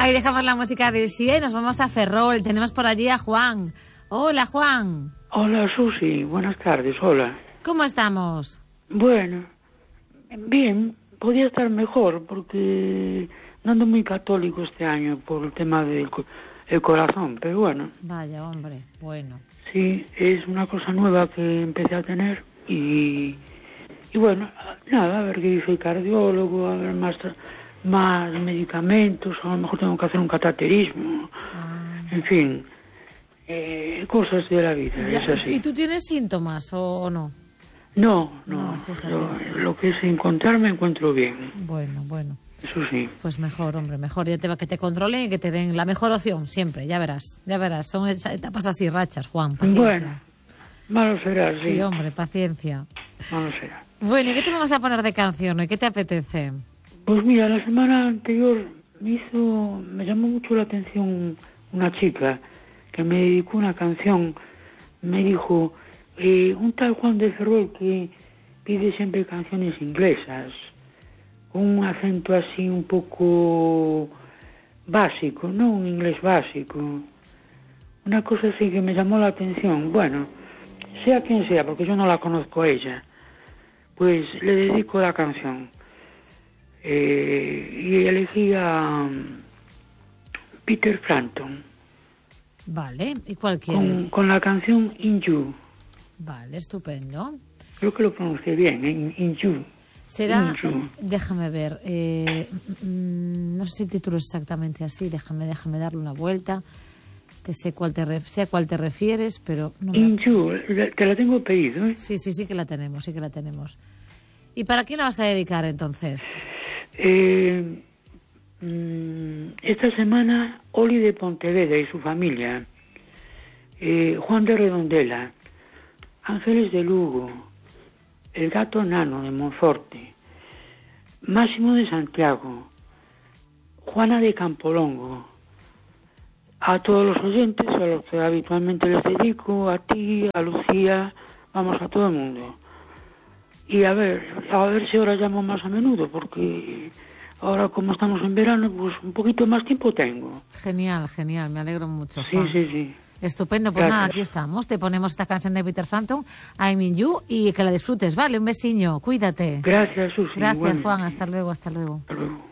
Ahí dejamos la música de Sia y nos vamos a Ferrol. Tenemos por allí a Juan. Hola, Juan. Hola, Susi. Buenas tardes. Hola. ¿Cómo estamos? Bueno, bien. Podía estar mejor porque no ando muy católico este año por el tema del corazón, pero bueno. Vaya, hombre. Bueno. Sí, es una cosa nueva que empecé a tener y bueno, nada, a ver qué dice el cardiólogo, a ver más medicamentos, a lo mejor tengo que hacer un cateterismo, en fin, cosas de la vida, Ya, es así. ¿y tú tienes síntomas o no? No, fíjate. lo que es encontrar me encuentro bien. Bueno. Eso sí. Pues mejor, hombre, mejor. Ya que te controlen y que te den la mejor opción siempre, ya verás. Son etapas así, rachas, Juan, paciencia. Bueno, malo será, sí. Sí, hombre, paciencia. Malo será. Bueno, ¿y qué te vamos a poner de canción hoy? ¿Qué te apetece? Pues mira, la semana anterior me llamó mucho la atención una chica que me dedicó una canción. Me dijo, un tal Juan de Ferrol que pide siempre canciones inglesas, con un acento así un poco básico, no un inglés básico. Una cosa así que me llamó la atención. Bueno, sea quien sea, porque yo no la conozco a ella, pues le dedico la canción. Y elegí a Peter Frampton. Vale, ¿y cuál quieres? Con la canción In You. Vale, estupendo. Creo que lo pronuncié bien, In You. Será, In You. déjame ver, no sé si el título es exactamente así, déjame darle una vuelta, que sé a cuál te refieres, pero... No In You, te la tengo pedido, ¿eh? Sí que la tenemos, ¿Y para quién la vas a dedicar entonces? Esta semana Oli de Pontevedra y su familia, Juan de Redondela, Ángeles de Lugo, el gato Nano de Monforte, Máximo de Santiago, Juana de Campolongo, a todos los oyentes, a los que habitualmente les dedico, a ti, a Lucía, vamos, a todo el mundo. Y a ver si ahora llamo más a menudo, porque ahora como estamos en verano, pues un poquito más tiempo tengo. Genial, me alegro mucho, Juan. Sí. Estupendo, pues nada, aquí estamos. Te ponemos esta canción de Peter Frampton, I'm in You, y que la disfrutes, ¿vale? Un besiño, cuídate. Gracias, Susi. Gracias, Bueno, Juan, hasta luego. Hasta luego.